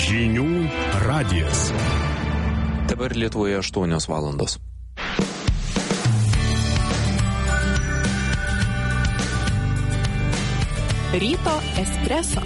Žinių radijas. Dabar Lietuvoje 8 valandos. Ryto espreso.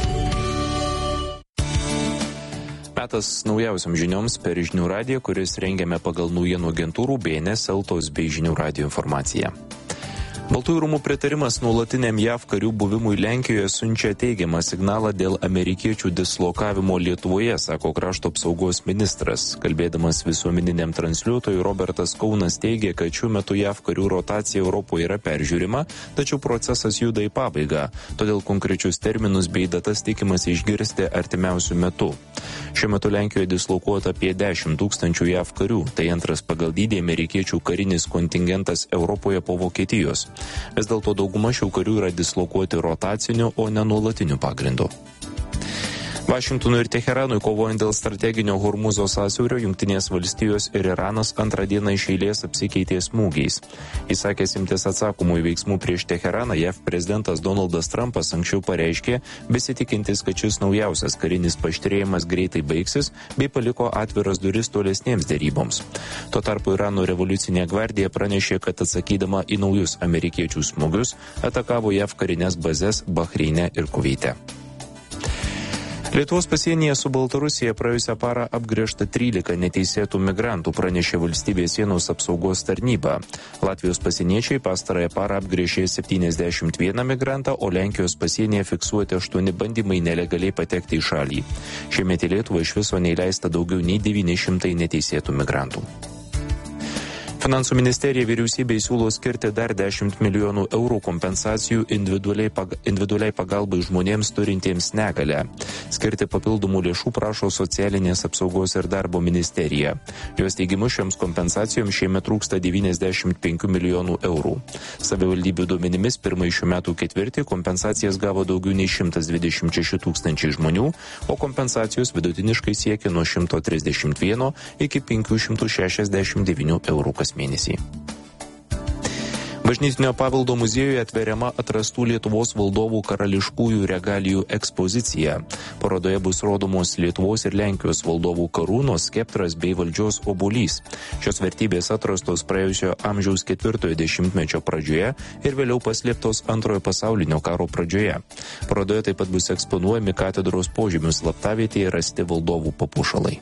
Metas naujausiam žinioms per Žinių radiją, kuris rengiame pagal naujienų agentūrų BNS, Eltos bei Žinių radijo informaciją. Baltųjų rūmų pritarimas nuolatiniam JAV karių buvimui Lenkijoje siunčia teigiamą signalą dėl amerikiečių dislokavimo Lietuvoje, sako krašto apsaugos ministras. Kalbėdamas visuomeniniam transliuotojui, Robertas Kaunas teigė, kad šiuo metu JAV karių rotacija Europoje yra peržiūrima, tačiau procesas juda į pabaigą, todėl konkrečius terminus bei datas tikimas išgirsti artimiausių metų. Šiuo metu Lenkijoje dislokuota apie 10 000 JAV karių, tai antras pagal dydį amerikiečių karinis kontingentas Europoje po Vokietijos. Vis dėlto dauguma šių karių yra dislokuoti rotaciniu, o ne nuolatiniu pagrindu. Vašingtonui ir Teheranui kovojant dėl strateginio Hormuzo sąsiaurio, Jungtinės valstijos ir Iranas antrą dieną iš eilės apsikeitė smūgiais. Įsakęs imtis atsakomųjų veiksmų prieš Teheraną, JAV prezidentas Donaldas Trumpas anksčiau pareiškė, besitikintis, kad šis naujausias karinis paaštrėjimas greitai baigsis, bei paliko atviras duris tolesnėms deryboms. Tuo tarpu Irano revoliucinė gvardija pranešė, kad atsakydama į naujus amerikiečių smūgius, atakavo JAV karinės bazes Bahreine ir Kuveite. Lietuvos pasienyje su Baltarusija praėjusią parą apgręžta 13 neteisėtų migrantų, pranešė valstybės sienos apsaugos tarnyba. Latvijos pasieniečiai pastarąją parą apgręžė 71 migrantą, o Lenkijos pasienyje fiksuoti 8 bandymai nelegaliai patekti į šalį. Šiemet į Lietuvą iš viso neįleista daugiau nei 900 neteisėtų migrantų. Finansų ministerija vyriausybei siūlo skirti dar 10 milijonų eurų kompensacijų individualiai pagalbai žmonėms turintiems negalią. Skirti papildomų lėšų prašo Socialinės apsaugos ir darbo ministerija. Jos teigimu šioms kompensacijoms šiemet trūksta 95 milijonų eurų. Savivaldybių duomenimis pirmąjį šių metų ketvirtį kompensacijas gavo daugiau nei 126 000 žmonių, o kompensacijos vidutiniškai siekia nuo 131 iki 569 eurų kas mėnesį. Bažnytinio paveldo muziejuje atveriama atrastų Lietuvos valdovų karališkųjų regalijų ekspozicija. Parodoje bus rodomos Lietuvos ir Lenkijos valdovų karūnos, skeptras bei valdžios obuolys. Šios vertybės atrastos praėjusio amžiaus 4-ojo dešimtmečio pradžioje ir vėliau paslėptos Antrojo pasaulinio karo pradžioje. Parodoje taip pat bus eksponuojami katedros požemių slaptavietėje rasti valdovų papuošalai.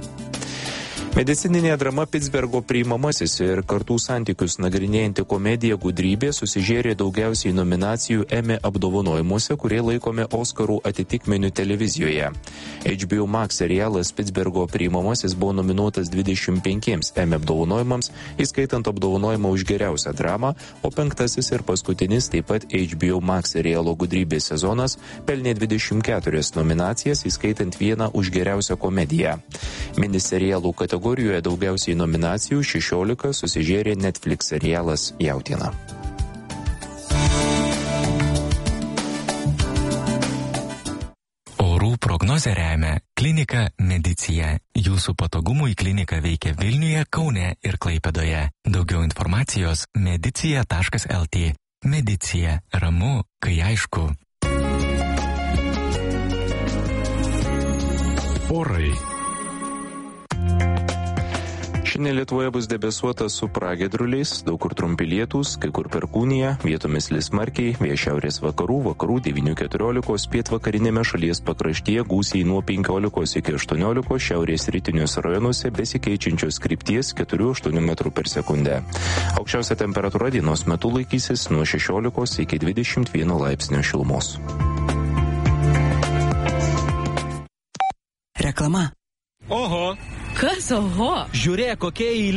Medicininė drama Pitsbergo priimamasis ir kartų santykius nagrinėjanti komedija Gudrybė susižėrė daugiausiai nominacijų Emmy apdovanojimuose, kurie laikomi Oskarų atitikmeniu televizijoje. HBO Max serialas Pitsbergo priimamasis buvo nominuotas 25 Emmy apdovanojimams, įskaitant apdovanojimą už geriausią dramą, o 5. ir paskutinis taip pat HBO Max serialo Gudrybės sezonas pelnė 24 nominacijas, įskaitant vieną už geriausią komediją. Miniserialų kategorijoje daugiausiai nominacijų 16 susižėrė Netflix serialas Jautiena. Orų prognozę remia Klinika Medicija. Jūsų patogumui klinika veikia Vilniuje, Kaune ir Klaipėdoje. Daugiau informacijos medicija.lt. Medicija. Ramu, kai aišku. Orai. Šiandien Lietuvoje bus debesuota su pragiedruliais, daug kur trumpi lietūs, kai kur perkūnija, vietomis lis smarkiai, vėjas šiaurės vakarų 9-14, pietvakarinėme šalies pakraštyje gūsiai nuo 15 iki 18, šiaurės rytiniuose rajonuose besikeičiančios krypties 4-8 metrų per sekundę. Aukščiausia temperatūra dienos metu laikysis nuo 16 iki 21 laipsnio šilumos. Reklama. Oho! Kas oho? Žiūrėk, kokia eilė.